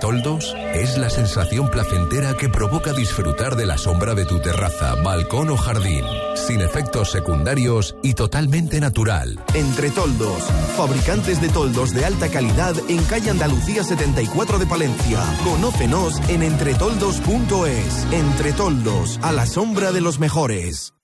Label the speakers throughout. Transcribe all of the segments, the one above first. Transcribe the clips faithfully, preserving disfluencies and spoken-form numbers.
Speaker 1: Entretoldos es la sensación placentera que provoca disfrutar de la sombra de tu terraza, balcón o jardín, sin efectos secundarios y totalmente natural.
Speaker 2: Entretoldos, fabricantes de toldos de alta calidad en calle Andalucía setenta y cuatro de Palencia. Conócenos en entretoldos punto es. Entretoldos, a la sombra de los mejores.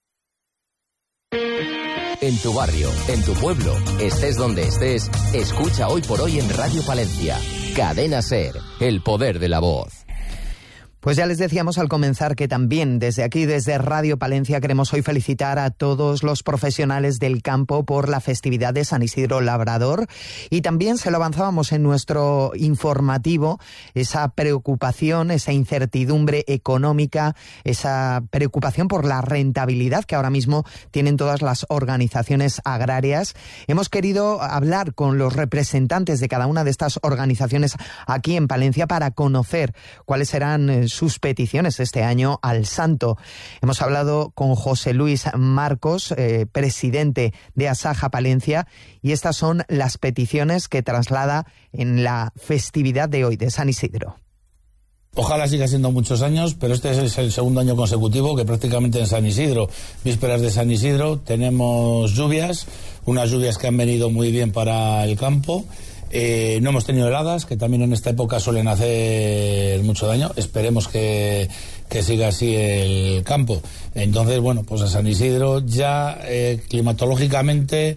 Speaker 3: En tu barrio, en tu pueblo, estés donde estés, escucha Hoy por Hoy en Radio Palencia. Cadena SER, el poder de la voz.
Speaker 4: Pues ya les decíamos al comenzar que también desde aquí, desde Radio Palencia, queremos hoy felicitar a todos los profesionales del campo por la festividad de San Isidro Labrador, y también se lo avanzábamos en nuestro informativo, esa preocupación, esa incertidumbre económica, esa preocupación por la rentabilidad que ahora mismo tienen todas las organizaciones agrarias. Hemos querido hablar con los representantes de cada una de estas organizaciones aquí en Palencia para conocer cuáles serán eh, sus peticiones este año al Santo. Hemos hablado con José Luis Marcos, eh, presidente de Asaja Palencia, y estas son las peticiones que traslada en la festividad de hoy de San Isidro.
Speaker 5: Ojalá siga siendo muchos años, pero este es el segundo año consecutivo que prácticamente en San Isidro, vísperas de San Isidro, tenemos lluvias, unas lluvias que han venido muy bien para el campo. Eh, no hemos tenido heladas, que también en esta época suelen hacer mucho daño. Esperemos que, que siga así el campo. Entonces, bueno, pues a San Isidro ya eh, climatológicamente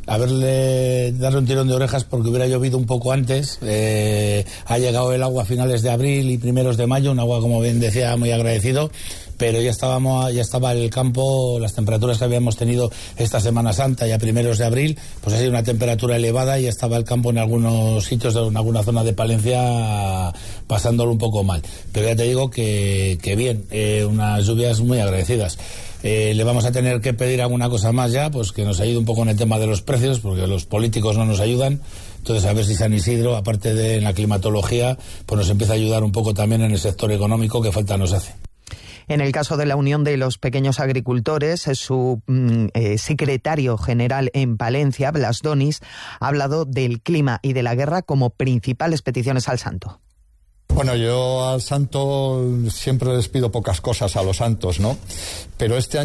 Speaker 5: haberle darle un tirón de orejas porque hubiera llovido un poco antes. Eh, ha llegado el agua a finales de abril y primeros de mayo, un agua, como bien decía, muy agradecido, pero ya estábamos, ya estaba el campo, las temperaturas que habíamos tenido esta Semana Santa y a primeros de abril, pues ha sido una temperatura elevada y ya estaba el campo en algunos sitios, en alguna zona de Palencia, pasándolo un poco mal. Pero ya te digo que, que bien, eh, unas lluvias muy agradecidas. Eh, le vamos a tener que pedir alguna cosa más ya, pues que nos ayude un poco en el tema de los precios, porque los políticos no nos ayudan. Entonces, a ver si San Isidro, aparte de en la climatología, pues nos empieza a ayudar un poco también en el sector económico, que falta nos hace.
Speaker 4: En el caso de la Unión de los Pequeños Agricultores, su eh, secretario general en Palencia, Blas Donis, ha hablado del clima y de la guerra como principales peticiones al Santo.
Speaker 6: Bueno, yo al santo siempre les pido pocas cosas a los santos, ¿no? Pero este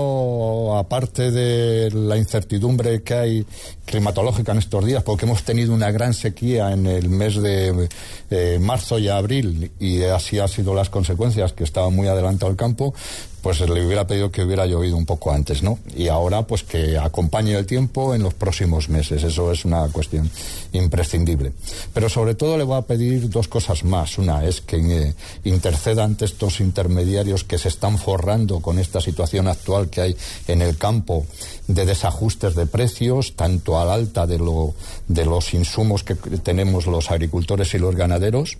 Speaker 6: año, aparte de la incertidumbre que hay climatológica en estos días, porque hemos tenido una gran sequía en el mes de eh, marzo y abril, y así han sido las consecuencias, que estaba muy adelantado el campo, pues le hubiera pedido que hubiera llovido un poco antes, ¿no? Y ahora, pues que acompañe el tiempo en los próximos meses. Eso es una cuestión imprescindible. Pero sobre todo le voy a pedir dos cosas más. Una es que eh, interceda ante estos intermediarios que se están forrando con esta situación actual que hay en el campo de desajustes de precios, tanto al alta de, lo, de los insumos que tenemos los agricultores y los ganaderos,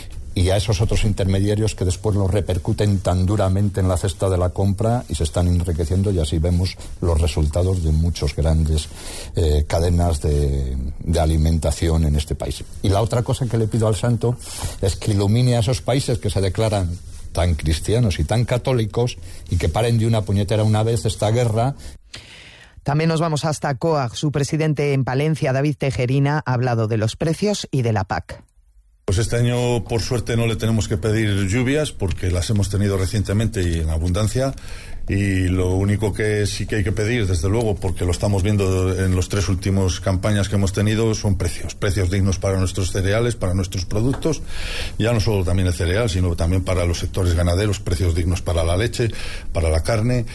Speaker 6: y a esos otros intermediarios que después los repercuten tan duramente en la cesta de la compra y se están enriqueciendo, y así vemos los resultados de muchas grandes eh, cadenas de, de alimentación en este país. Y la otra cosa que le pido al santo es que ilumine a esos países que se declaran tan cristianos y tan católicos y que paren de una puñetera una vez esta guerra.
Speaker 4: También nos vamos hasta COAG. Su presidente en Palencia, David Tejerina, ha hablado de los precios y de la P A C.
Speaker 7: Pues este año, por suerte, no le tenemos que pedir lluvias porque las hemos tenido recientemente y en abundancia. Y lo único que sí que hay que pedir, desde luego, porque lo estamos viendo en los tres últimos campañas que hemos tenido, son precios. Precios dignos para nuestros cereales, para nuestros productos. Ya no solo también el cereal, sino también para los sectores ganaderos, precios dignos para la leche, para la carne.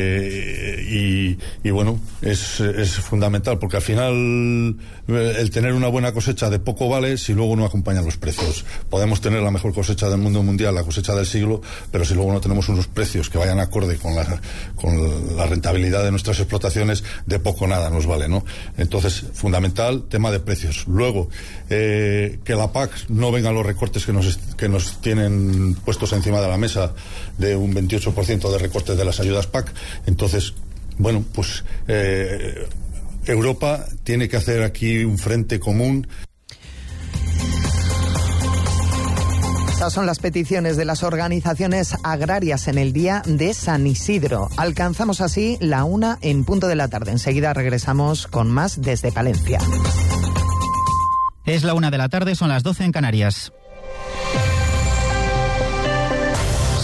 Speaker 7: Eh, y, y bueno, es, es fundamental, porque al final el tener una buena cosecha de poco vale si luego no acompañan los precios. Podemos tener la mejor cosecha del mundo mundial, la cosecha del siglo, pero si luego no tenemos unos precios que vayan acorde con la, con la rentabilidad de nuestras explotaciones, de poco nada nos vale, ¿no? Entonces, fundamental, tema de precios. Luego, eh, que la P A C no vengan los recortes que nos, que nos tienen puestos encima de la mesa, de un veintiocho por ciento de recortes de las ayudas P A C. Entonces, bueno, pues eh, Europa tiene que hacer aquí un frente común.
Speaker 4: Estas son las peticiones de las organizaciones agrarias en el día de San Isidro. Alcanzamos así la una en punto de la tarde. Enseguida regresamos con más desde Palencia.
Speaker 8: Es la una de la tarde, son las doce en Canarias.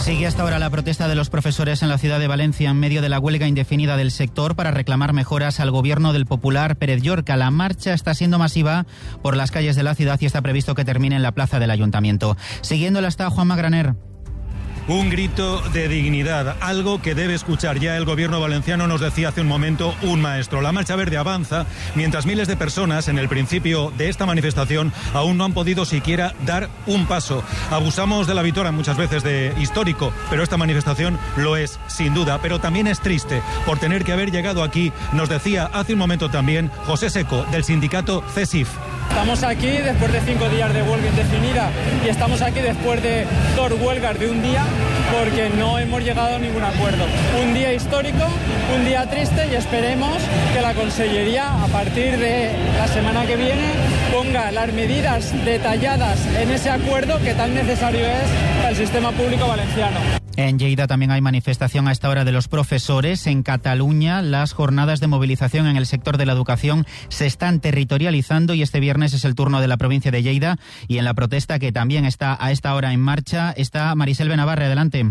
Speaker 8: Sigue hasta ahora la protesta de los profesores en la ciudad de Valencia en medio de la huelga indefinida del sector para reclamar mejoras al gobierno del popular Pérez Llorca. La marcha está siendo masiva por las calles de la ciudad y está previsto que termine en la plaza del Ayuntamiento. Siguiéndola está Juanma Graner.
Speaker 9: Un grito de dignidad, algo que debe escuchar ya el gobierno valenciano, nos decía hace un momento un maestro. La Marcha Verde avanza mientras miles de personas en el principio de esta manifestación aún no han podido siquiera dar un paso. Abusamos de la vitola muchas veces de histórico, pero esta manifestación lo es sin duda, pero también es triste por tener que haber llegado aquí, nos decía hace un momento también José Seco del sindicato CESIF.
Speaker 10: Estamos aquí después de cinco días de huelga indefinida y estamos aquí después de dos huelgas de un día porque no hemos llegado a ningún acuerdo. Un día histórico, un día triste y esperemos que la Consellería a partir de la semana que viene ponga las medidas detalladas en ese acuerdo que tan necesario es para el sistema público valenciano.
Speaker 8: En Lleida también hay manifestación a esta hora de los profesores. En Cataluña, las jornadas de movilización en el sector de la educación se están territorializando y este viernes es el turno de la provincia de Lleida. Y en la protesta, que también está a esta hora en marcha, está Marisel Benavarre. Adelante.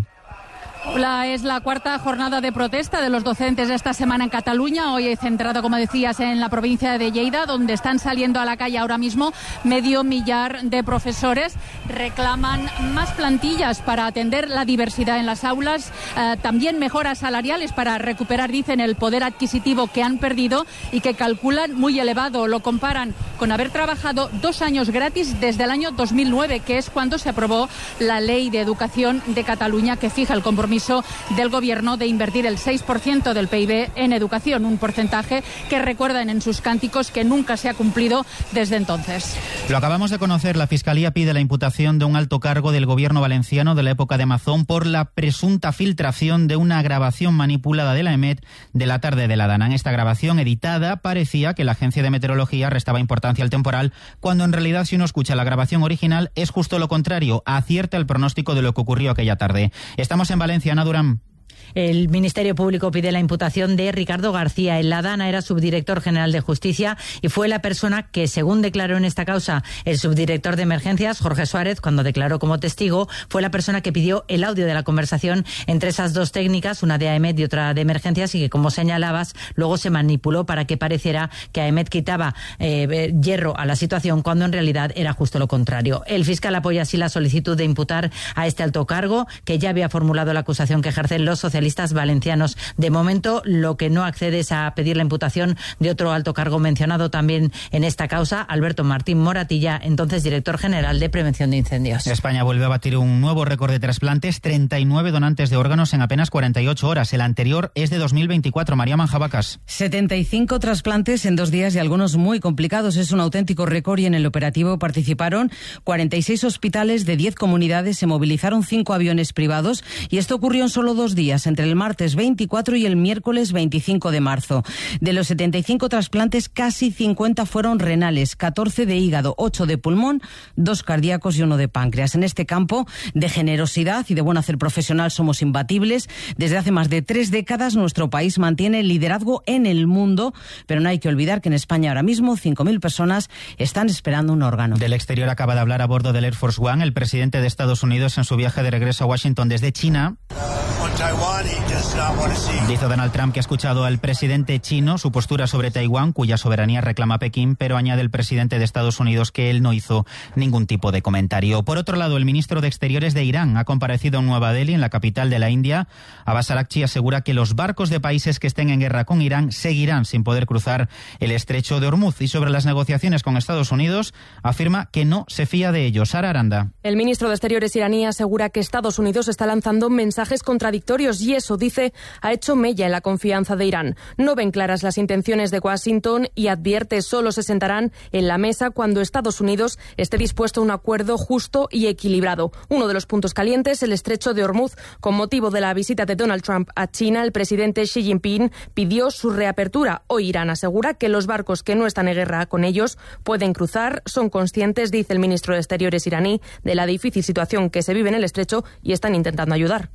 Speaker 11: La, es la cuarta jornada de protesta de los docentes esta semana en Cataluña, hoy centrada, como decías, en la provincia de Lleida, donde están saliendo a la calle ahora mismo medio millar de profesores. Reclaman más plantillas para atender la diversidad en las aulas, eh, también mejoras salariales para recuperar, dicen, el poder adquisitivo que han perdido y que calculan muy elevado. Lo comparan con haber trabajado dos años gratis desde el año dos mil nueve, que es cuando se aprobó la Ley de Educación de Cataluña, que fija el compromiso del gobierno de invertir el seis por ciento del P I B en educación, un porcentaje que recuerdan en sus cánticos que nunca se ha cumplido desde entonces.
Speaker 8: Lo acabamos de conocer, la Fiscalía pide la imputación de un alto cargo del gobierno valenciano de la época de Mazón por la presunta filtración de una grabación manipulada de la EMET de la tarde de la Dana. En esta grabación editada parecía que la Agencia de Meteorología restaba importancia al temporal, cuando en realidad, si uno escucha la grabación original, es justo lo contrario, acierta el pronóstico de lo que ocurrió aquella tarde. Estamos en Valencia. Ana Durán.
Speaker 12: El Ministerio Público pide la imputación de Ricardo García. En la Dana era subdirector general de Justicia y fue la persona que, según declaró en esta causa el subdirector de Emergencias, Jorge Suárez, cuando declaró como testigo, fue la persona que pidió el audio de la conversación entre esas dos técnicas, una de AEMET y otra de Emergencias, y que, como señalabas, luego se manipuló para que pareciera que AEMET quitaba eh, hierro a la situación, cuando en realidad era justo lo contrario. El fiscal apoya así la solicitud de imputar a este alto cargo, que ya había formulado la acusación que ejercen los socialistas valencianos. De momento, lo que no accede es a pedir la imputación de otro alto cargo mencionado también en esta causa, Alberto Martín Moratilla, entonces director general de Prevención de Incendios.
Speaker 8: España vuelve a batir un nuevo récord de trasplantes, treinta y nueve donantes de órganos en apenas cuarenta y ocho horas. El anterior es de dos mil veinticuatro. María Manjabacas.
Speaker 13: setenta y cinco trasplantes en dos días y algunos muy complicados. Es un auténtico récord y en el operativo participaron cuarenta y seis hospitales de diez comunidades, se movilizaron cinco aviones privados y esto ocurrió en solo dos días, entre el martes veinticuatro y el miércoles veinticinco de marzo. De los setenta y cinco trasplantes, casi cincuenta fueron renales, catorce de hígado, ocho de pulmón, dos cardíacos y uno de páncreas. En este campo de generosidad y de buen hacer profesional somos imbatibles. Desde hace más de tres décadas nuestro país mantiene el liderazgo en el mundo, pero no hay que olvidar que en España ahora mismo cinco mil personas están esperando un órgano.
Speaker 8: Del exterior acaba de hablar a bordo del Air Force One el presidente de Estados Unidos en su viaje de regreso a Washington desde China. Dice Donald Trump que ha escuchado al presidente chino su postura sobre Taiwán, cuya soberanía reclama Pekín, pero añade el presidente de Estados Unidos que él no hizo ningún tipo de comentario. Por otro lado, el ministro de Exteriores de Irán ha comparecido en Nueva Delhi, en la capital de la India. Abbas Araghchi asegura que los barcos de países que estén en guerra con Irán seguirán sin poder cruzar el estrecho de Hormuz. Y sobre las negociaciones con Estados Unidos, afirma que no se fía de ellos. Sara Aranda.
Speaker 14: El ministro de Exteriores iraní asegura que Estados Unidos está lanzando mensajes contradictorios y eso, dice, ha hecho mella en la confianza de Irán. No ven claras las intenciones de Washington y advierte solo se sentarán en la mesa cuando Estados Unidos esté dispuesto a un acuerdo justo y equilibrado. Uno de los puntos calientes, el estrecho de Hormuz. Con motivo de la visita de Donald Trump a China, el presidente Xi Jinping pidió su reapertura. Hoy Irán asegura que los barcos que no están en guerra con ellos pueden cruzar. Son conscientes, dice el ministro de Exteriores iraní, de la difícil situación que se vive en el estrecho y están intentando ayudar.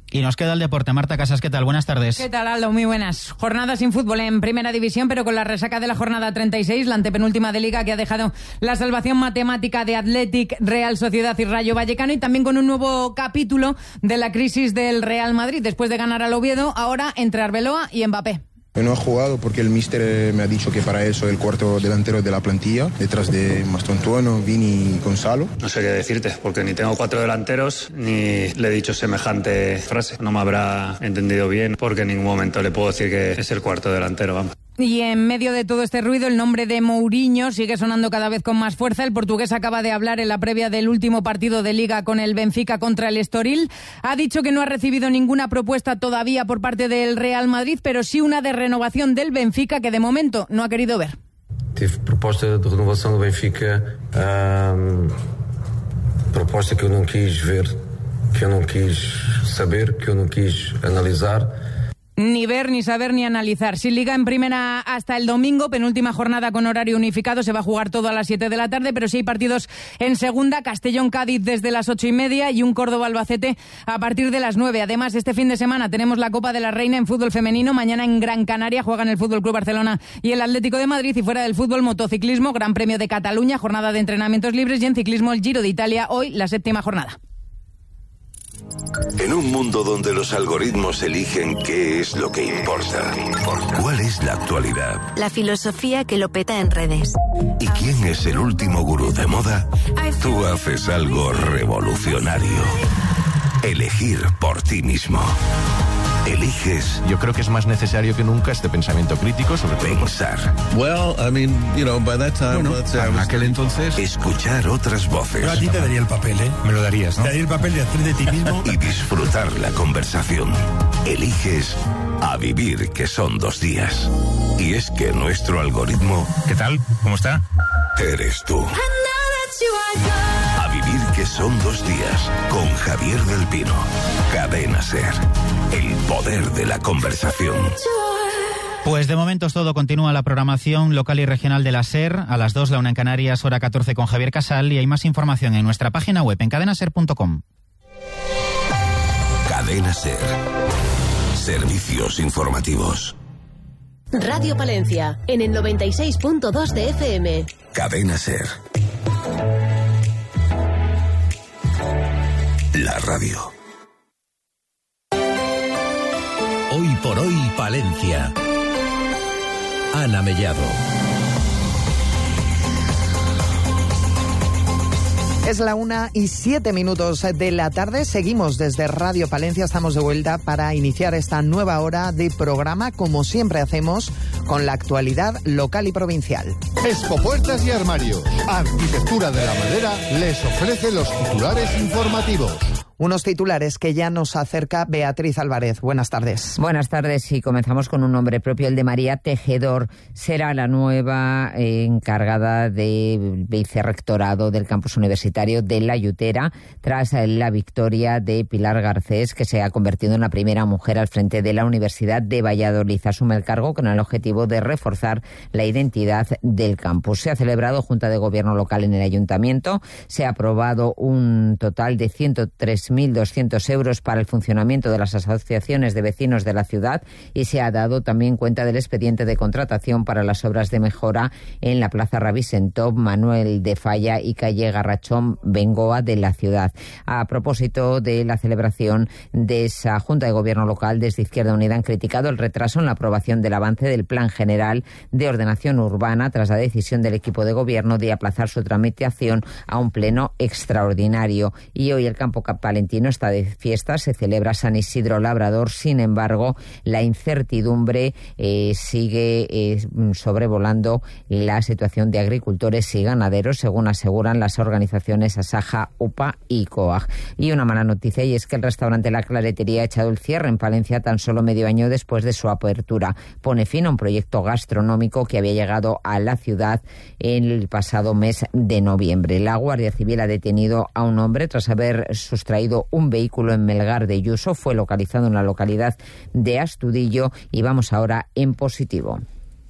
Speaker 8: Y nos queda el deporte. Marta Casas, ¿qué tal? Buenas tardes.
Speaker 15: ¿Qué tal, Aldo? Muy buenas. Jornada sin fútbol en Primera División, pero con la resaca de la jornada treinta y seis, la antepenúltima de Liga, que ha dejado la salvación matemática de Athletic, Real Sociedad y Rayo Vallecano, y también con un nuevo capítulo de la crisis del Real Madrid. Después de ganar al Oviedo, ahora entre Arbeloa y Mbappé.
Speaker 16: No he jugado porque el míster me ha dicho que para eso el cuarto delantero de la plantilla, detrás de Mastontuono, Vini y Gonzalo.
Speaker 17: No sé qué decirte, porque ni tengo cuatro delanteros, ni le he dicho semejante frase. No me habrá entendido bien, porque en ningún momento le puedo decir que es el cuarto delantero, vamos.
Speaker 15: Y en medio de todo este ruido, el nombre de Mourinho sigue sonando cada vez con más fuerza. El portugués acaba de hablar en la previa del último partido de Liga con el Benfica contra el Estoril. Ha dicho que no ha recibido ninguna propuesta todavía por parte del Real Madrid, pero sí una de renovación del Benfica que de momento no ha querido ver.
Speaker 18: Tive proposta de renovación do Benfica, um, proposta que eu não quis ver, que eu não quis saber, que eu não quis analisar.
Speaker 15: Ni ver, ni saber, ni analizar. Sin Liga en Primera hasta el domingo, penúltima jornada con horario unificado, se va a jugar todo a las siete de la tarde, pero sí hay partidos en Segunda, Castellón-Cádiz desde las ocho y media y un Córdoba-Albacete a partir de las nueve. Además, este fin de semana tenemos la Copa de la Reina en fútbol femenino. Mañana en Gran Canaria juegan el Fútbol Club Barcelona y el Atlético de Madrid, y fuera del fútbol, motociclismo, Gran Premio de Cataluña, jornada de entrenamientos libres, y en ciclismo el Giro de Italia, hoy la séptima jornada.
Speaker 19: En un mundo donde los algoritmos eligen qué es lo que importa, ¿cuál es la actualidad?
Speaker 20: La filosofía que lo peta en redes.
Speaker 19: ¿Y quién es el último gurú de moda? Tú haces algo revolucionario. Elegir por ti mismo. Eliges.
Speaker 21: Yo creo que es más necesario que nunca este pensamiento crítico sobre
Speaker 19: pensar.
Speaker 21: Well, I mean, you know, by that time, bueno,
Speaker 19: en aquel entonces, escuchar otras voces.
Speaker 22: Yo a ti te daría el papel, ¿eh?
Speaker 21: Me lo darías, ¿no?
Speaker 22: Te daría el papel de hacer de ti mismo.
Speaker 19: Y disfrutar la conversación. Eliges a vivir, que son dos días. Y es que nuestro algoritmo...
Speaker 21: ¿Qué tal? ¿Cómo está?
Speaker 19: Eres tú. A vivir, que son dos días, con Javier del Pino. Cadena SER. El poder de la conversación.
Speaker 8: Pues de momento es todo. Continúa la programación local y regional de la SER. A las dos, la una en Canarias, hora catorce con Javier Casal. Y hay más información en nuestra página web en cadena ser punto com.
Speaker 19: Cadena SER. Servicios informativos.
Speaker 20: Radio Palencia, en el noventa y seis punto dos de F M.
Speaker 19: Cadena SER. La radio.
Speaker 1: Hoy por hoy, Palencia. Ana Mellado.
Speaker 4: Es la una y siete minutos de la tarde. Seguimos desde Radio Palencia. Estamos de vuelta para iniciar esta nueva hora de programa, como siempre hacemos, con la actualidad local y provincial.
Speaker 23: Expo Puertas y Armarios, Arquitectura de la Madera, les ofrece los titulares informativos.
Speaker 4: Unos titulares que ya nos acerca Beatriz Álvarez. Buenas tardes.
Speaker 24: Buenas tardes, y comenzamos con un nombre propio, el de María Tejedor. Será la nueva eh, encargada de vicerrectorado del campus universitario de La Yutera, tras la victoria de Pilar Garcés, que se ha convertido en la primera mujer al frente de la Universidad de Valladolid. Asume el cargo con el objetivo de reforzar la identidad del campus. Se ha celebrado Junta de Gobierno local en el Ayuntamiento. Se ha aprobado un total de ciento tres mil doscientos euros para el funcionamiento de las asociaciones de vecinos de la ciudad, y se ha dado también cuenta del expediente de contratación para las obras de mejora en la Plaza Rabisentov, Manuel de Falla y calle Garrachón Bengoa de la ciudad. A propósito de la celebración de esa Junta de Gobierno local, desde Izquierda Unida han criticado el retraso en la aprobación del avance del Plan General de Ordenación Urbana, tras la decisión del equipo de gobierno de aplazar su tramitación a un pleno extraordinario. Y hoy el campo palentino está de fiesta, se celebra San Isidro Labrador. Sin embargo, la incertidumbre eh, sigue eh, sobrevolando la situación de agricultores y ganaderos, según aseguran las organizaciones Asaja, UPA y COAG. Y una mala noticia, y es que el restaurante La Claretería ha echado el cierre en Palencia tan solo medio año después de su apertura. Pone fin a un proyecto gastronómico que había llegado a la ciudad en el pasado mes de noviembre. La Guardia Civil ha detenido a un hombre tras haber sustraído un vehículo en Melgar de Yuso. Fue localizado en la localidad de Astudillo, y vamos ahora en positivo.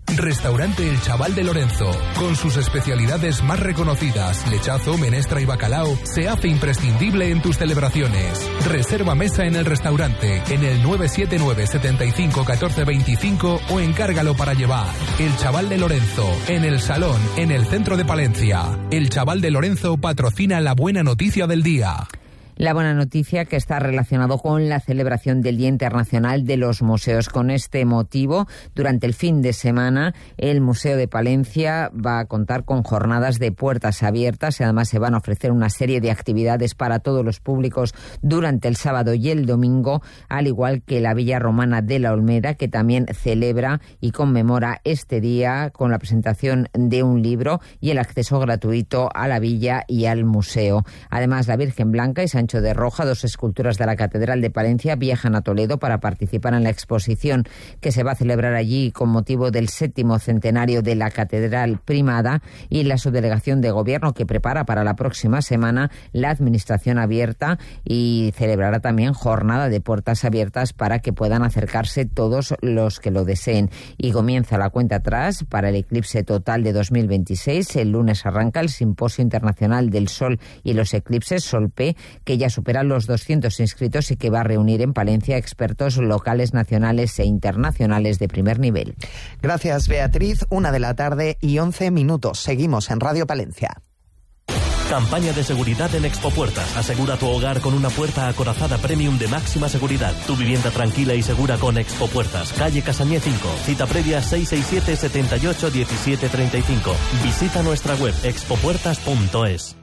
Speaker 1: Restaurante El Chaval de Lorenzo, con sus especialidades más reconocidas, lechazo, menestra y bacalao, se hace imprescindible en tus celebraciones. Reserva mesa en el restaurante en el nueve siete nueve, setenta y cinco, catorce veinticinco o encárgalo para llevar. El Chaval de Lorenzo, en el Salón, en el centro de Palencia. El Chaval de Lorenzo patrocina la buena noticia del día.
Speaker 24: La buena noticia que está relacionado con la celebración del Día Internacional de los Museos. Con este motivo, durante el fin de semana, el Museo de Palencia va a contar con jornadas de puertas abiertas y además se van a ofrecer una serie de actividades para todos los públicos durante el sábado y el domingo, al igual que la Villa Romana de la Olmeda, que también celebra y conmemora este día con la presentación de un libro y el acceso gratuito a la villa y al museo. Además, la Virgen Blanca y San Sancho de Roja, dos esculturas de la Catedral de Palencia, viajan a Toledo para participar en la exposición que se va a celebrar allí con motivo del séptimo centenario de la Catedral Primada, y la subdelegación de Gobierno que prepara para la próxima semana la administración abierta y celebrará también jornada de puertas abiertas para que puedan acercarse todos los que lo deseen. Y comienza la cuenta atrás para el eclipse total de dos mil veintiséis. El lunes arranca el Simposio Internacional del Sol y los Eclipses, SOLPE, que ya supera los doscientos inscritos y que va a reunir en Palencia expertos locales, nacionales e internacionales de primer nivel.
Speaker 4: Gracias, Beatriz. Una de la tarde y once minutos. Seguimos en Radio Palencia.
Speaker 2: Campaña de seguridad en Expopuertas. Asegura tu hogar con una puerta acorazada premium de máxima seguridad. Tu vivienda tranquila y segura con Expopuertas. Calle Casañé cinco. Cita previa seis seis siete, setenta y ocho, diecisiete treinta y cinco. Visita nuestra web expopuertas punto es.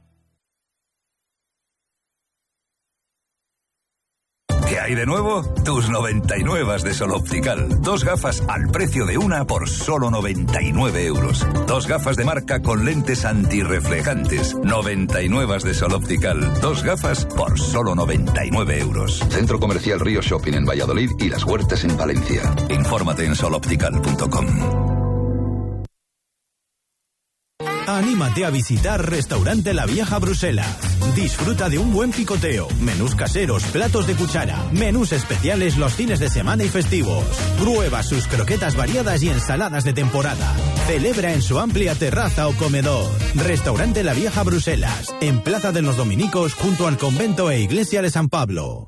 Speaker 3: ¿Qué hay de nuevo? Tus noventa y nueve de Sol Optical. Dos gafas al precio de una por solo noventa y nueve euros. Dos gafas de marca con lentes antirreflejantes. noventa y nueve de Sol Optical. Dos gafas por solo noventa y nueve euros.
Speaker 5: Centro Comercial Río Shopping en Valladolid y Las Huertas en Palencia.
Speaker 3: Infórmate en sol optical punto com.
Speaker 6: Anímate a visitar Restaurante La Vieja Bruselas. Disfruta de un buen picoteo, menús caseros, platos de cuchara, menús especiales los fines de semana y festivos. Prueba sus croquetas variadas y ensaladas de temporada. Celebra en su amplia terraza o comedor. Restaurante La Vieja Bruselas, en Plaza de los Dominicos, junto al convento e iglesia de San Pablo.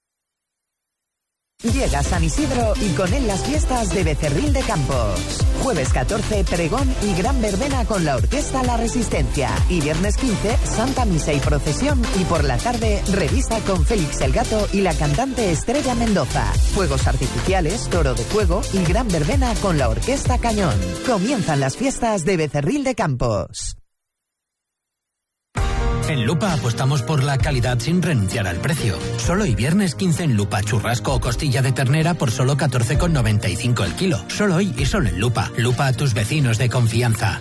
Speaker 4: Llega San Isidro y con él las fiestas de Becerril de Campos. Jueves catorce, pregón y gran verbena con la orquesta La Resistencia. Y viernes quince, Santa Misa y procesión. Y por la tarde, revista con Félix el Gato y la cantante Estrella Mendoza. Fuegos artificiales, toro de fuego y gran verbena con la orquesta Cañón. Comienzan las fiestas de Becerril de Campos.
Speaker 25: En Lupa apostamos por la calidad sin renunciar al precio. Solo hoy viernes quince en Lupa, churrasco o costilla de ternera por solo catorce con noventa y cinco el kilo. Solo hoy y solo en Lupa. Lupa a tus vecinos de confianza.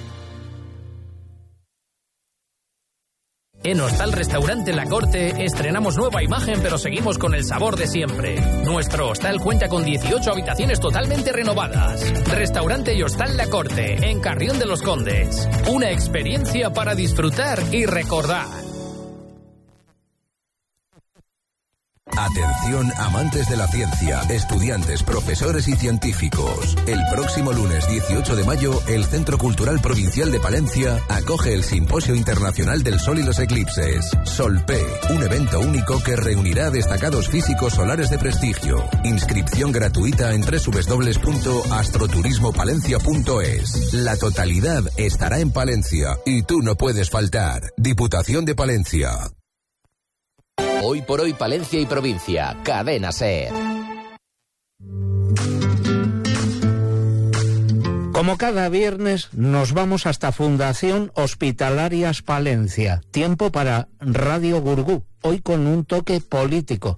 Speaker 26: En Hostal Restaurante La Corte estrenamos nueva imagen, pero seguimos con el sabor de siempre. Nuestro hostal cuenta con dieciocho habitaciones totalmente renovadas. Restaurante y Hostal La Corte, en Carrión de los Condes. Una experiencia para disfrutar y recordar.
Speaker 1: Atención, amantes de la ciencia, estudiantes, profesores y científicos. El próximo lunes dieciocho de mayo, el Centro Cultural Provincial de Palencia acoge el Simposio Internacional del Sol y los Eclipses. SOLPE, un evento único que reunirá a destacados físicos solares de prestigio. Inscripción gratuita en doble u doble u doble u punto astroturismopalencia punto es. La totalidad estará en Palencia y tú no puedes faltar. Diputación de Palencia.
Speaker 27: Hoy por hoy Palencia y provincia, Cadena SER.
Speaker 28: Como cada viernes nos vamos hasta Fundación Hospitalarias Palencia. Tiempo para Radio Gurgú, hoy con un toque político.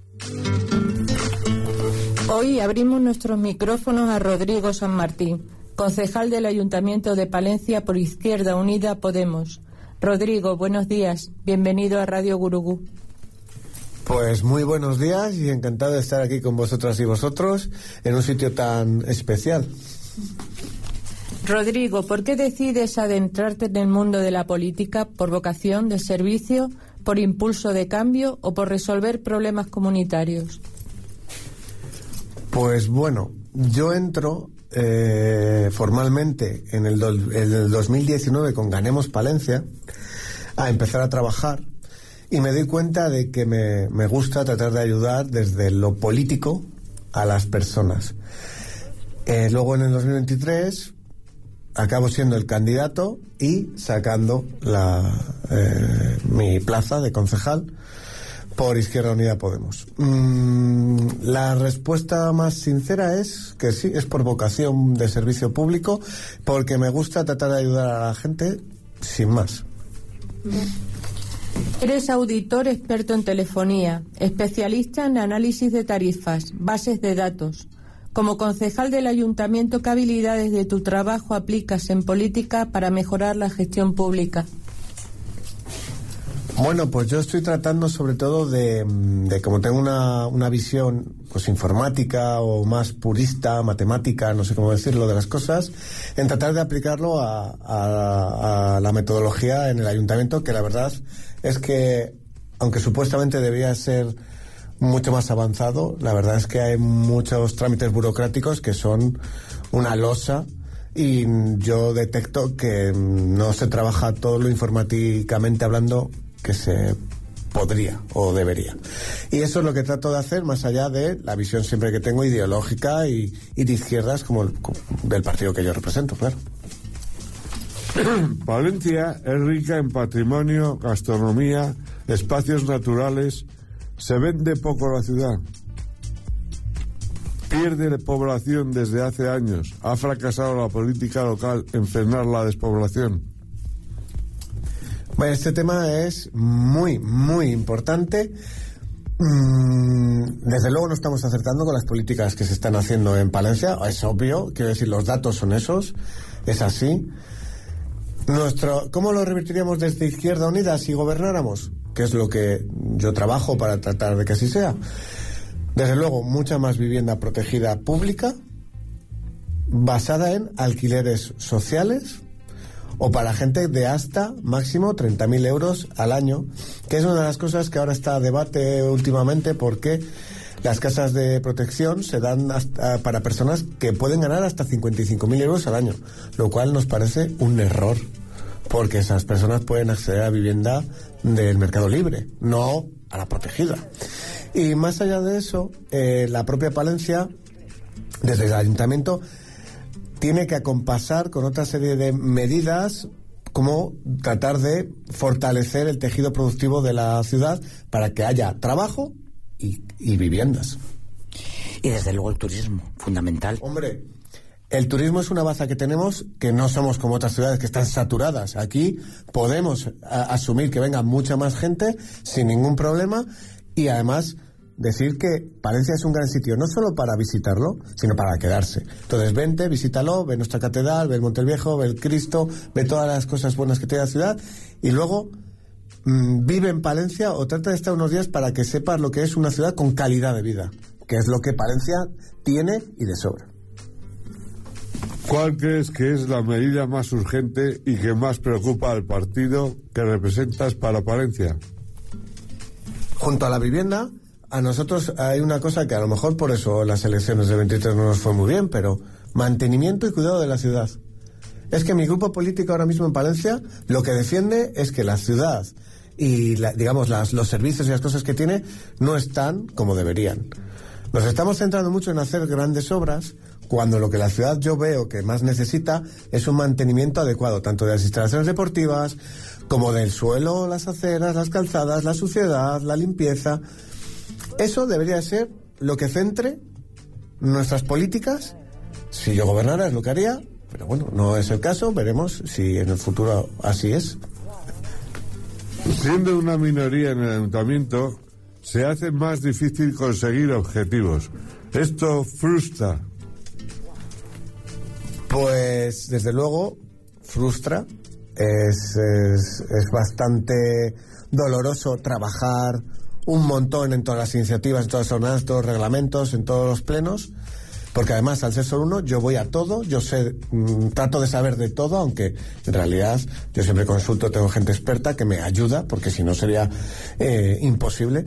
Speaker 29: Hoy abrimos nuestros micrófonos a Rodrigo San Martín, concejal del Ayuntamiento de Palencia por Izquierda Unida Podemos. Rodrigo, buenos días. Bienvenido a Radio Gurugú.
Speaker 30: Pues muy buenos días y encantado de estar aquí con vosotras y vosotros en un sitio tan especial.
Speaker 29: Rodrigo, ¿por qué decides adentrarte en el mundo de la política? ¿Por vocación de servicio, por impulso de cambio o por resolver problemas comunitarios?
Speaker 30: Pues bueno, yo entro eh, formalmente en el, do, en el dos mil diecinueve con Ganemos Palencia a empezar a trabajar, y me doy cuenta de que me, me gusta tratar de ayudar desde lo político a las personas. Eh, luego en el dos mil veintitrés acabo siendo el candidato y sacando la, eh, mi plaza de concejal por Izquierda Unida Podemos. Mm, la respuesta más sincera es que sí, es por vocación de servicio público, porque me gusta tratar de ayudar a la gente sin más.
Speaker 29: Eres auditor experto en telefonía, especialista en análisis de tarifas, bases de datos. Como concejal del ayuntamiento, ¿qué habilidades de tu trabajo aplicas en política para mejorar la gestión pública?
Speaker 30: Bueno, pues yo estoy tratando sobre todo de, de como tengo una, una visión pues informática o más purista, matemática, no sé cómo decirlo, de las cosas, en tratar de aplicarlo a, a, a la metodología en el ayuntamiento, que la verdad es que, aunque supuestamente debería ser mucho más avanzado, la verdad es que hay muchos trámites burocráticos que son una losa, y yo detecto que no se trabaja todo lo informáticamente hablando que se podría o debería. Y eso es lo que trato de hacer, más allá de la visión siempre que tengo ideológica y, y de izquierdas, como, el, como del partido que yo represento, claro.
Speaker 7: Palencia es rica en patrimonio, gastronomía, espacios naturales. Se vende poco la ciudad. Pierde población desde hace años. Ha fracasado la política local en frenar la despoblación.
Speaker 30: Bueno, este tema es muy, muy importante. Mm, desde luego no estamos acertando con las políticas que se están haciendo en Palencia. Es obvio, quiero decir, los datos son esos. Es así. Nuestro, ¿cómo lo revertiríamos desde Izquierda Unida si gobernáramos? Que es lo que yo trabajo para tratar de que así sea. Desde luego, mucha más vivienda protegida pública, basada en alquileres sociales, o para gente de hasta máximo treinta mil euros al año, que es una de las cosas que ahora está a debate últimamente, porque las casas de protección se dan hasta para personas que pueden ganar hasta cincuenta y cinco mil euros al año, lo cual nos parece un error, porque esas personas pueden acceder a vivienda del mercado libre, no a la protegida. Y más allá de eso, eh, la propia Palencia, desde el ayuntamiento, tiene que acompasar con otra serie de medidas, como tratar de fortalecer el tejido productivo de la ciudad para que haya trabajo y, y viviendas.
Speaker 9: Y desde luego el turismo, fundamental.
Speaker 30: Hombre, el turismo es una baza que tenemos, que no somos como otras ciudades que están saturadas. Aquí podemos a, asumir que venga mucha más gente sin ningún problema, y además decir que Palencia es un gran sitio, no solo para visitarlo, sino para quedarse. Entonces vente, visítalo, ve nuestra catedral, ve el Monte Viejo, ve el Cristo, ve todas las cosas buenas que tiene la ciudad, y luego mmm, vive en Palencia o trata de estar unos días para que sepas lo que es una ciudad con calidad de vida, que es lo que Palencia tiene y de sobra.
Speaker 7: ¿Cuál crees que es la medida más urgente y que más preocupa al partido que representas para Palencia?
Speaker 30: Junto a la vivienda, a nosotros hay una cosa que a lo mejor por eso las elecciones del veintitrés no nos fue muy bien, pero mantenimiento y cuidado de la ciudad. Es que mi grupo político ahora mismo en Palencia lo que defiende es que la ciudad y la, digamos las, los servicios y las cosas que tiene no están como deberían. Nos estamos centrando mucho en hacer grandes obras, cuando lo que la ciudad yo veo que más necesita es un mantenimiento adecuado, tanto de las instalaciones deportivas como del suelo, las aceras, las calzadas, la suciedad, la limpieza. Eso debería ser lo que centre nuestras políticas. Si yo gobernara es lo que haría, pero bueno, no es el caso, veremos si en el futuro así es.
Speaker 7: Siendo una minoría en el ayuntamiento, se hace más difícil conseguir objetivos. Esto frustra.
Speaker 30: Pues desde luego frustra. Es, es, es bastante doloroso trabajar un montón en todas las iniciativas, en todas las jornadas, en todos los reglamentos, en todos los plenos, porque además al ser solo uno yo voy a todo, yo sé, mmm, trato de saber de todo, aunque en realidad yo siempre consulto, tengo gente experta que me ayuda, porque si no sería eh, imposible.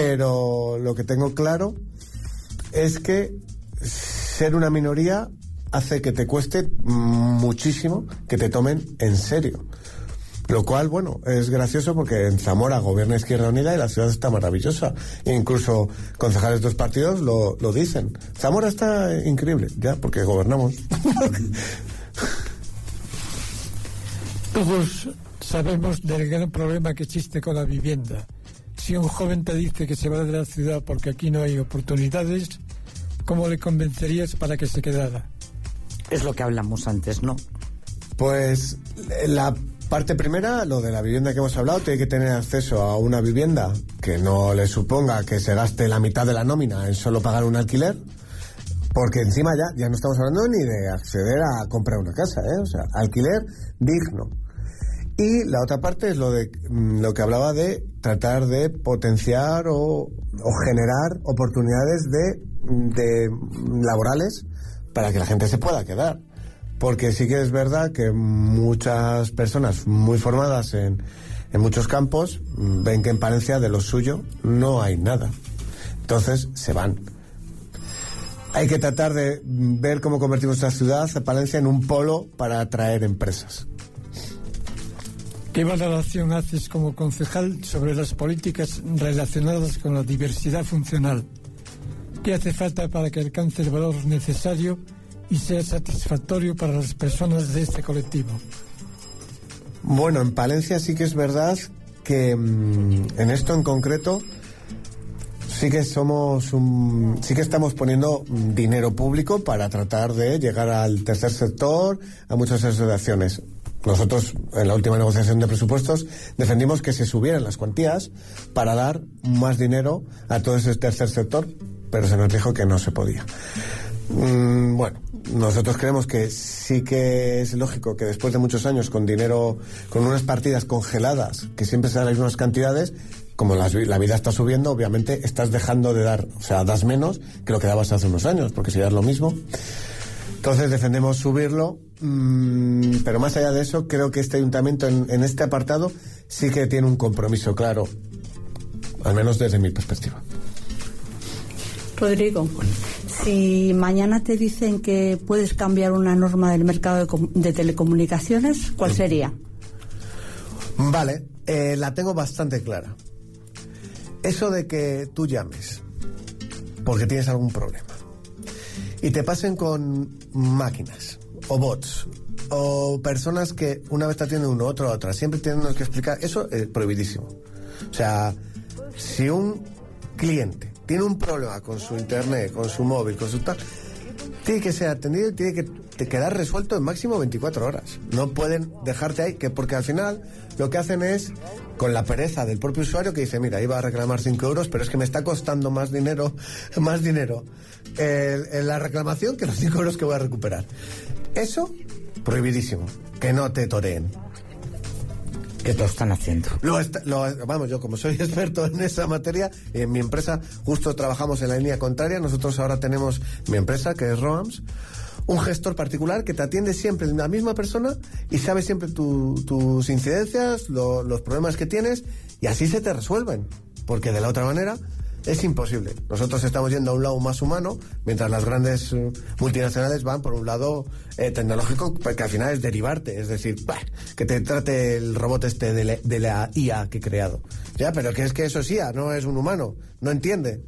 Speaker 30: Pero lo que tengo claro es que ser una minoría hace que te cueste muchísimo que te tomen en serio. Lo cual, bueno, es gracioso porque en Zamora gobierna Izquierda Unida y la ciudad está maravillosa. E incluso concejales de dos partidos lo, lo dicen. Zamora está increíble, ya, porque gobernamos.
Speaker 10: Todos sabemos del gran problema que existe con la vivienda. Si un joven te dice que se va de la ciudad porque aquí no hay oportunidades, ¿cómo le convencerías para que se quedara?
Speaker 9: Es lo que hablamos antes, ¿no?
Speaker 30: Pues la parte primera, lo de la vivienda que hemos hablado, tiene que tener acceso a una vivienda que no le suponga que se gaste la mitad de la nómina en solo pagar un alquiler, porque encima ya, ya no estamos hablando ni de acceder a comprar una casa, ¿eh? O sea, alquiler digno. Y la otra parte es lo de lo que hablaba de tratar de potenciar o, o generar oportunidades de, de laborales para que la gente se pueda quedar. Porque sí que es verdad que muchas personas muy formadas en, en muchos campos ven que en Palencia de lo suyo no hay nada. Entonces se van. Hay que tratar de ver cómo convertimos esta ciudad, Palencia, en un polo para atraer empresas.
Speaker 10: ¿Qué valoración haces como concejal sobre las políticas relacionadas con la diversidad funcional? ¿Qué hace falta para que alcance el valor necesario y sea satisfactorio para las personas de este colectivo?
Speaker 30: Bueno, en Palencia sí que es verdad que mmm, en esto en concreto sí que somos un, sí que estamos poniendo dinero público para tratar de llegar al tercer sector, a muchas asociaciones. Nosotros, en la última negociación de presupuestos, defendimos que se subieran las cuantías para dar más dinero a todo ese tercer sector, pero se nos dijo que no se podía. Mm, bueno, nosotros creemos que sí que es lógico que después de muchos años con dinero, con unas partidas congeladas, que siempre se dan las mismas cantidades, como la, la vida está subiendo, obviamente estás dejando de dar, o sea, das menos que lo que dabas hace unos años, porque si das lo mismo. Entonces defendemos subirlo, mmm, pero más allá de eso, creo que este ayuntamiento en, en este apartado sí que tiene un compromiso claro, al menos desde mi perspectiva.
Speaker 11: Rodrigo, si mañana te dicen que puedes cambiar una norma del mercado de, de telecomunicaciones, ¿cuál sería?
Speaker 30: Vale, eh, la tengo bastante clara. Eso de que tú llames porque tienes algún problema y te pasen con máquinas o bots o personas que una vez te atienden uno, otro, otra, siempre tienen que explicar, eso es prohibidísimo. O sea, si un cliente tiene un problema con su internet, con su móvil, con su tal, tiene que ser atendido y tiene que quedar resuelto en máximo veinticuatro horas. No pueden dejarte ahí, que porque al final lo que hacen es, con la pereza del propio usuario, que dice, mira, iba a reclamar cinco euros, pero es que me está costando más dinero, más dinero eh, en la reclamación que los cinco euros que voy a recuperar. Eso, prohibidísimo. Que no te toreen.
Speaker 9: ¿Qué lo están haciendo?
Speaker 30: Lo, está, lo Vamos, yo como soy experto en esa materia, en mi empresa justo trabajamos en la línea contraria. Nosotros ahora tenemos mi empresa, que es Roams, un gestor particular que te atiende siempre la misma persona y sabe siempre tu, tus incidencias, lo, los problemas que tienes, y así se te resuelven, porque de la otra manera es imposible. Nosotros estamos yendo a un lado más humano, mientras las grandes uh, multinacionales van por un lado eh, tecnológico, que al final es derivarte, es decir, bah, que te trate el robot este de, le, de la I A que he creado. Ya, pero que es que eso es I A, no es un humano, no entiende.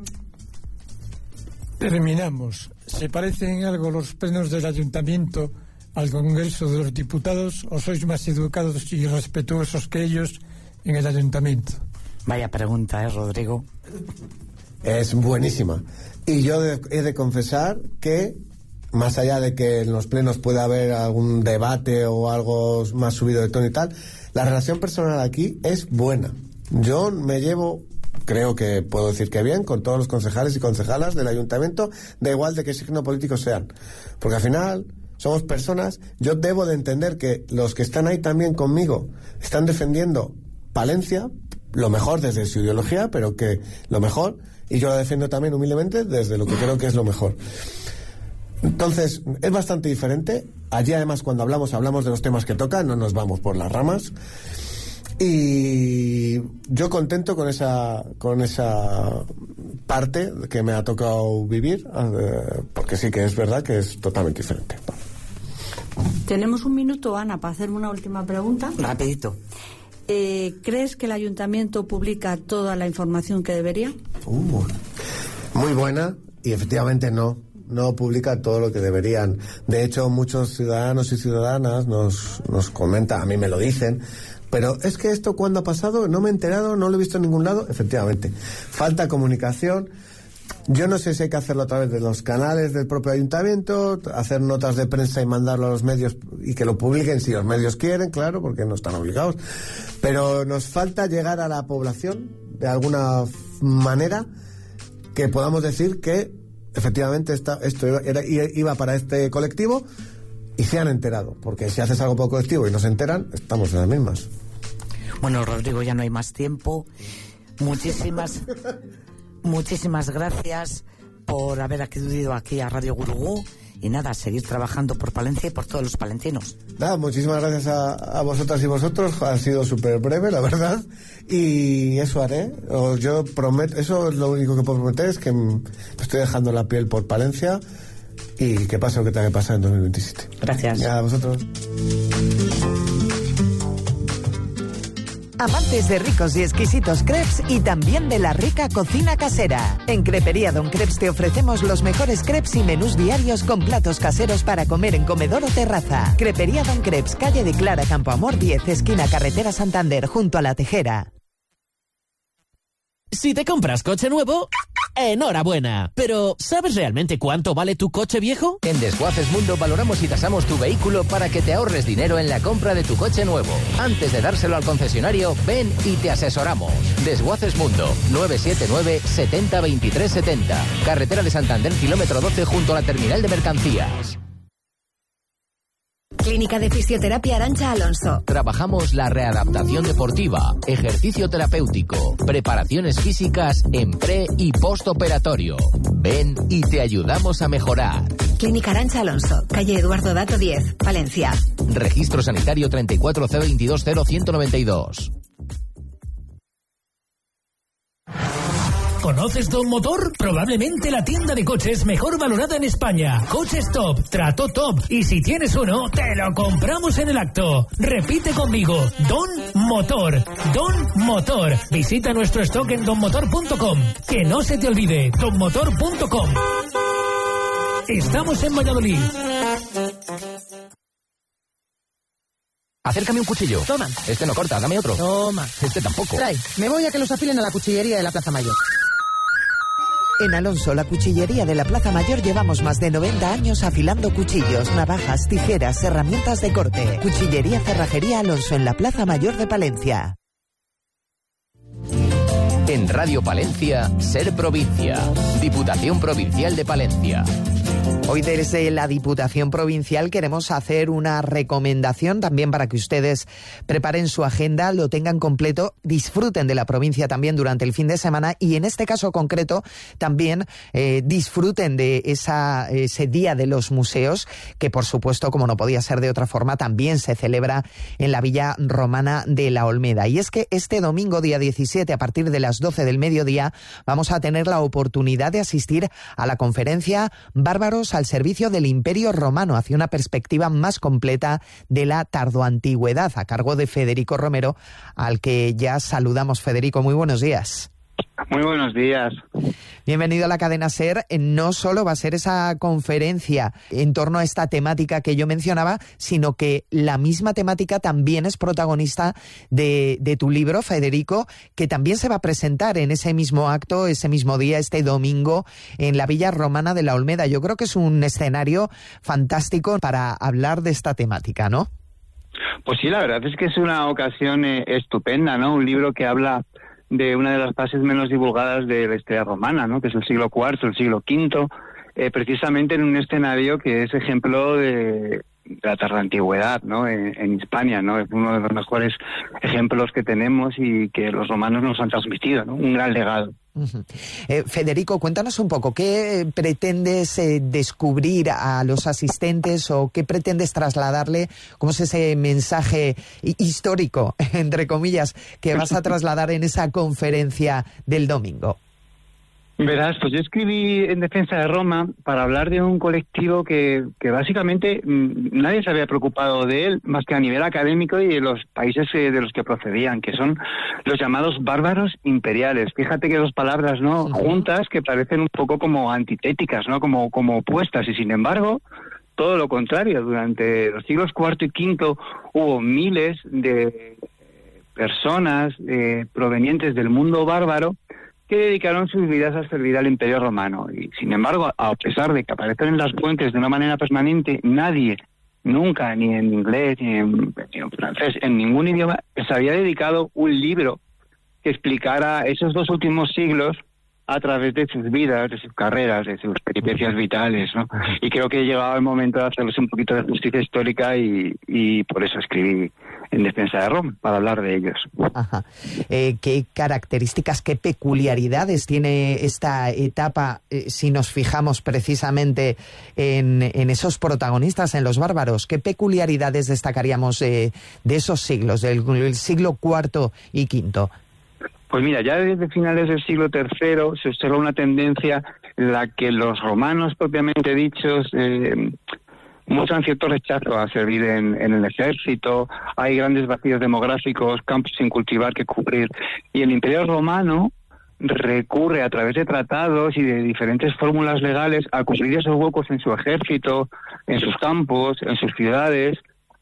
Speaker 10: Terminamos. ¿Se parecen en algo los plenos del ayuntamiento al Congreso de los Diputados o sois más educados y respetuosos que ellos en el ayuntamiento?
Speaker 9: Vaya pregunta, ¿eh, Rodrigo?
Speaker 30: Es buenísima. Y yo de, he de confesar que, más allá de que en los plenos pueda haber algún debate o algo más subido de tono y tal, la relación personal aquí es buena. Yo me llevo, creo que puedo decir que bien, con todos los concejales y concejalas del ayuntamiento, da igual de qué signo político sean. Porque al final somos personas. Yo debo de entender que los que están ahí también conmigo están defendiendo Palencia, lo mejor desde su ideología, pero que lo mejor, y yo lo defiendo también humildemente desde lo que creo que es lo mejor. Entonces, es bastante diferente. Allí además cuando hablamos, hablamos de los temas que tocan, no nos vamos por las ramas. Y yo contento con esa, con esa parte que me ha tocado vivir, eh, porque sí que es verdad que es totalmente diferente.
Speaker 11: Tenemos un minuto, Ana, para hacerme una última pregunta.
Speaker 9: Rapidito.
Speaker 11: Eh, ¿Crees que el ayuntamiento publica toda la información que debería?
Speaker 30: Uh, muy buena, y efectivamente no. No publica todo lo que deberían. De hecho, muchos ciudadanos y ciudadanas nos, nos comentan, a mí me lo dicen, pero es que esto cuando ha pasado, no me he enterado, no lo he visto en ningún lado. Efectivamente, falta comunicación. Yo no sé si hay que hacerlo a través de los canales del propio ayuntamiento, hacer notas de prensa y mandarlo a los medios y que lo publiquen si los medios quieren, claro, porque no están obligados. Pero nos falta llegar a la población de alguna manera que podamos decir que efectivamente esta, esto era, iba para este colectivo y se han enterado, porque si haces algo para el colectivo y no se enteran, estamos en las mismas.
Speaker 9: Bueno, Rodrigo, ya no hay más tiempo. Muchísimas muchísimas gracias por haber acudido aquí a Radio Gurugú. Y nada, seguir trabajando por Palencia y por todos los palentinos.
Speaker 30: Nada, muchísimas gracias a, a vosotras y vosotros. Ha sido súper breve, la verdad. Y eso haré. O yo prometo, eso es lo único que puedo prometer, es que me estoy dejando la piel por Palencia y que pase lo que tenga que pasar en dos mil veintisiete.
Speaker 9: Gracias.
Speaker 30: Y a vosotros.
Speaker 4: Amantes de ricos y exquisitos crepes y también de la rica cocina casera. En Crepería Don Crepes te ofrecemos los mejores crepes y menús diarios con platos caseros para comer en comedor o terraza. Crepería Don Crepes, calle de Clara Campoamor diez, esquina Carretera Santander, junto a La Tejera.
Speaker 8: Si te compras coche nuevo, enhorabuena. Pero, ¿sabes realmente cuánto vale tu coche viejo?
Speaker 27: En Desguaces Mundo valoramos y tasamos tu vehículo para que te ahorres dinero en la compra de tu coche nuevo. Antes de dárselo al concesionario, ven y te asesoramos. Desguaces Mundo, nueve siete nueve, setenta, veintitrés setenta. Carretera de Santander, kilómetro doce, junto a la terminal de mercancías.
Speaker 20: Clínica de Fisioterapia Arantxa Alonso.
Speaker 27: Trabajamos la readaptación deportiva, ejercicio terapéutico, preparaciones físicas en pre y postoperatorio. Ven y te ayudamos a mejorar.
Speaker 20: Clínica Arantxa Alonso, calle Eduardo Dato diez, Palencia.
Speaker 27: Registro sanitario treinta y cuatro cero veintidós cero ciento noventa y dos.
Speaker 26: ¿Conoces Don Motor? Probablemente la tienda de coches mejor valorada en España. Coches top, trato top. Y si tienes uno, te lo compramos en el acto. Repite conmigo, Don Motor. Don Motor. Visita nuestro stock en don motor punto com. Que no se te olvide, don motor punto com. Estamos en Valladolid.
Speaker 27: Acércame un cuchillo.
Speaker 12: Toma.
Speaker 27: Este no corta, dame otro.
Speaker 12: Toma.
Speaker 27: Este tampoco.
Speaker 12: Trae, me voy a que los afilen a la cuchillería de la Plaza Mayor.
Speaker 4: En Alonso, la cuchillería de la Plaza Mayor, llevamos más de noventa años afilando cuchillos, navajas, tijeras, herramientas de corte. Cuchillería Cerrajería Alonso en la Plaza Mayor de Palencia.
Speaker 27: En Radio Palencia, Ser Provincia. Diputación Provincial de Palencia.
Speaker 4: Hoy desde la Diputación Provincial queremos hacer una recomendación también para que ustedes preparen su agenda, lo tengan completo, disfruten de la provincia también durante el fin de semana y en este caso concreto también eh, disfruten de esa, ese Día de los Museos que por supuesto, como no podía ser de otra forma, también se celebra en la Villa Romana de la Olmeda. Y es que este domingo, día diecisiete, a partir de las doce del mediodía, vamos a tener la oportunidad de asistir a la conferencia Bárbaros al servicio del Imperio Romano, hacia una perspectiva más completa de la tardoantigüedad, a cargo de Federico Romero, al que ya saludamos. Federico, muy buenos días.
Speaker 13: Muy buenos días.
Speaker 4: Bienvenido a la cadena SER. No solo va a ser esa conferencia en torno a esta temática que yo mencionaba, sino que la misma temática también es protagonista de, de tu libro, Federico, que también se va a presentar en ese mismo acto, ese mismo día, este domingo, en la Villa Romana de la Olmeda. Yo creo que es un escenario fantástico para hablar de esta temática, ¿no?
Speaker 13: Pues sí, la verdad es que es una ocasión eh, estupenda, ¿no? Un libro que habla de una de las fases menos divulgadas de la historia romana, ¿no? Que es el siglo cuarto, el siglo quinto, eh, precisamente en un escenario que es ejemplo de, de la tardoantigüedad, ¿no? En, en Hispania, ¿no? Es uno de los mejores ejemplos que tenemos y que los romanos nos han transmitido, ¿no? Un gran legado.
Speaker 4: Uh-huh. Eh, Federico, cuéntanos un poco, ¿qué pretendes eh, descubrir a los asistentes o qué pretendes trasladarle? ¿Cómo es ese mensaje histórico, entre comillas, que vas a trasladar en esa conferencia del domingo?
Speaker 13: Verás, pues yo escribí en defensa de Roma para hablar de un colectivo que, que básicamente mmm, nadie se había preocupado de él, más que a nivel académico y de los países eh, de los que procedían, que son los llamados bárbaros imperiales. Fíjate que dos palabras, ¿no?, juntas, que parecen un poco como antitéticas, ¿no?, como, como opuestas, y sin embargo, todo lo contrario. Durante los siglos cuarto y quinto hubo miles de personas eh, provenientes del mundo bárbaro que dedicaron sus vidas a servir al Imperio Romano. Y sin embargo, a pesar de que aparecen en las fuentes de una manera permanente, nadie, nunca, ni en inglés, ni en, ni en francés, en ningún idioma, se había dedicado un libro que explicara esos dos últimos siglos a través de sus vidas, de sus carreras, de sus peripecias vitales, ¿no? Y creo que llegaba el momento de hacerles un poquito de justicia histórica y, y por eso escribí en defensa de Roma, para hablar de ellos.
Speaker 4: Ajá. Eh, ¿Qué características, qué peculiaridades tiene esta etapa, eh, si nos fijamos precisamente en, en esos protagonistas, en los bárbaros? ¿Qué peculiaridades destacaríamos eh, de esos siglos, del, del siglo cuarto y quinto?
Speaker 13: Pues mira, ya desde finales del siglo tercero se observa una tendencia en la que los romanos propiamente dichos eh, muestran cierto rechazo a servir en, en el ejército, hay grandes vacíos demográficos, campos sin cultivar que cubrir, y el Imperio Romano recurre a través de tratados y de diferentes fórmulas legales a cubrir esos huecos en su ejército, en sus campos, en sus ciudades,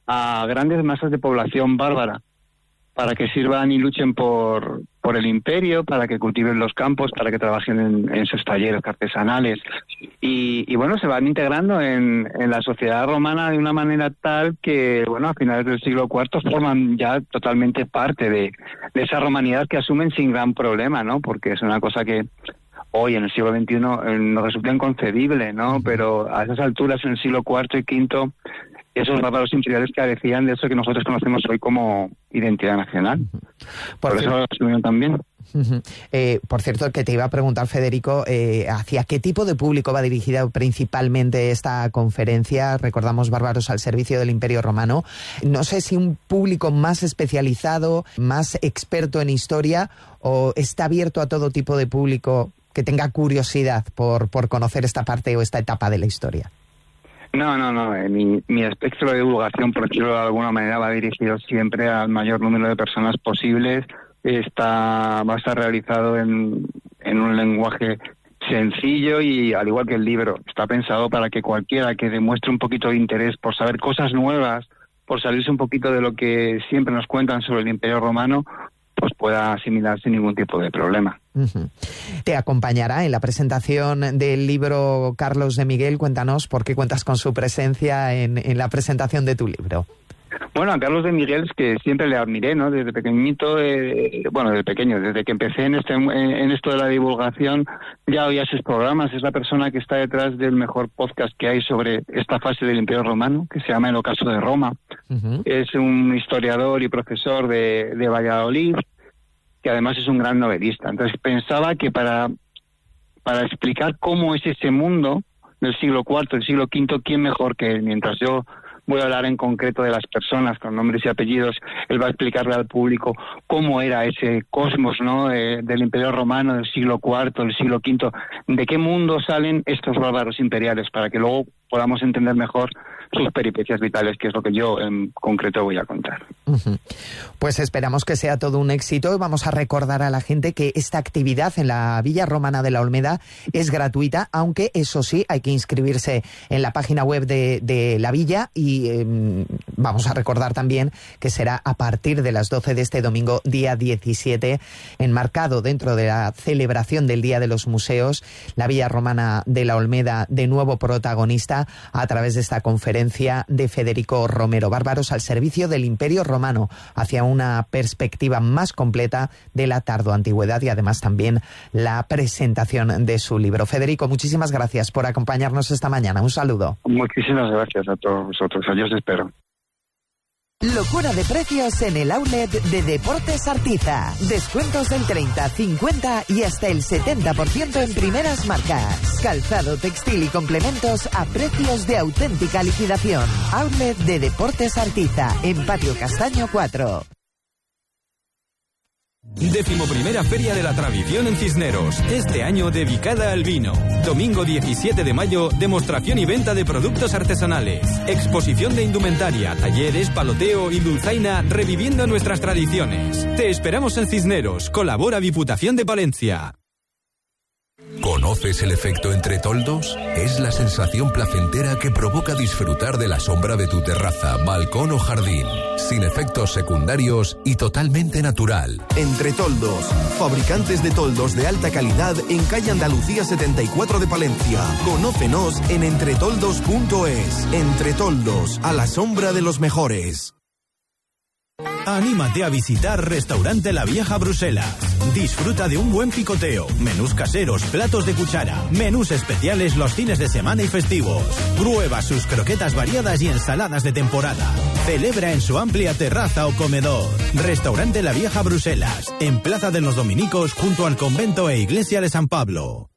Speaker 13: a grandes masas de población bárbara, para que sirvan y luchen por, por el imperio, para que cultiven los campos, para que trabajen en, en sus talleres artesanales. Y, y bueno, se van integrando en, en la sociedad romana de una manera tal que, bueno, a finales del siglo cuarto forman ya totalmente parte de, de esa romanidad que asumen sin gran problema, ¿no? Porque es una cosa que hoy, en el siglo veintiuno, eh, nos resulta inconcebible, ¿no? Pero a esas alturas, en el siglo cuarto y quinto, esos bárbaros imperiales carecían de eso que nosotros conocemos hoy como identidad nacional. Por, por eso lo asumieron también.
Speaker 4: Uh-huh. Eh, por cierto, que te iba a preguntar, Federico, eh, ¿hacia qué tipo de público va dirigida principalmente esta conferencia? Recordamos Bárbaros al servicio del Imperio Romano. No sé si un público más especializado, más experto en historia, o está abierto a todo tipo de público que tenga curiosidad por, por conocer esta parte o esta etapa de la historia.
Speaker 13: No, no, no. Eh, mi, mi espectro de divulgación, por decirlo de alguna manera, va dirigido siempre al mayor número de personas posibles. Está, va a estar realizado en, en un lenguaje sencillo y, al igual que el libro, está pensado para que cualquiera que demuestre un poquito de interés por saber cosas nuevas, por salirse un poquito de lo que siempre nos cuentan sobre el Imperio Romano, pues pueda asimilar sin ningún tipo de problema.
Speaker 4: Uh-huh. Te acompañará en la presentación del libro Carlos de Miguel. Cuéntanos por qué cuentas con su presencia en, en la presentación de tu libro.
Speaker 13: Bueno, a Carlos de Miguel es que siempre le admiré, ¿no? Desde pequeñito, eh, bueno, desde pequeño, desde que empecé en, este, en, en esto de la divulgación, ya oía sus programas. Es la persona que está detrás del mejor podcast que hay sobre esta fase del Imperio Romano, que se llama El Ocaso de Roma. Uh-huh. Es un historiador y profesor de, de Valladolid, que además es un gran novelista. Entonces pensaba que para, para explicar cómo es ese mundo del siglo cuarto, del siglo quinto, ¿quién mejor que él? Mientras yo voy a hablar en concreto de las personas con nombres y apellidos, él va a explicarle al público cómo era ese cosmos, ¿no? Eh, del Imperio Romano del siglo cuarto, del siglo quinto, de qué mundo salen estos bárbaros imperiales, para que luego podamos entender mejor sus peripecias vitales, que es lo que yo en concreto voy a contar.
Speaker 4: Uh-huh. Pues esperamos que sea todo un éxito. Vamos a recordar a la gente que esta actividad en la Villa Romana de la Olmeda es gratuita, aunque eso sí, hay que inscribirse en la página web de, de la villa y eh, vamos a recordar también que será a partir de las doce de este domingo, día diecisiete, enmarcado dentro de la celebración del Día de los Museos, la Villa Romana de la Olmeda, de nuevo protagonista a través de esta conferencia de Federico Romero, Bárbaros al servicio del Imperio Romano, hacia una perspectiva más completa de la tardoantigüedad, y además también la presentación de su libro. Federico, muchísimas gracias por acompañarnos esta mañana. Un saludo.
Speaker 13: Muchísimas gracias a todos vosotros. Adiós, espero.
Speaker 4: Locura de precios en el outlet de Deportes Artiza. Descuentos del treinta, cincuenta y hasta el setenta por ciento en primeras marcas. Calzado, textil y complementos a precios de auténtica liquidación. Outlet de Deportes Artiza, en Patio Castaño cuatro.
Speaker 14: Décimo primera Feria de la Tradición en Cisneros, este año dedicada al vino. Domingo diecisiete de mayo, demostración y venta de productos artesanales. Exposición de indumentaria, talleres, paloteo y dulzaina, reviviendo nuestras tradiciones. Te esperamos en Cisneros, colabora Diputación de Palencia.
Speaker 1: ¿Conoces el efecto entre toldos? Es la sensación placentera que provoca disfrutar de la sombra de tu terraza, balcón o jardín, sin efectos secundarios y totalmente natural.
Speaker 15: Entre Toldos, fabricantes de toldos de alta calidad en calle Andalucía setenta y cuatro de Palencia. Conócenos en entretoldos punto es. Entre Toldos, a la sombra de los mejores.
Speaker 6: Anímate a visitar Restaurante La Vieja Bruselas. Disfruta de un buen picoteo, menús caseros, platos de cuchara, menús especiales los fines de semana y festivos. Prueba sus croquetas variadas y ensaladas de temporada. Celebra en su amplia terraza o comedor. Restaurante La Vieja Bruselas, en Plaza de los Dominicos, junto al convento e iglesia de San Pablo.